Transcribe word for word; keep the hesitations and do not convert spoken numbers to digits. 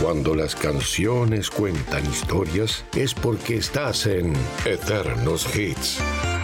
Cuando las canciones cuentan historias, es porque estás en Eternos Hits.